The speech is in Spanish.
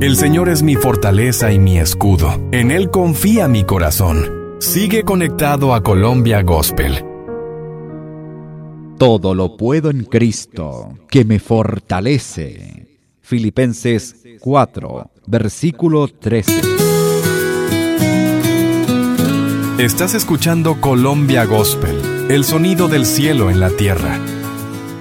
El Señor es mi fortaleza y mi escudo. En Él confía mi corazón. Sigue conectado a Colombia Gospel. Todo lo puedo en Cristo, que me fortalece. Filipenses 4, versículo 13. Estás escuchando Colombia Gospel, el sonido del cielo en la tierra.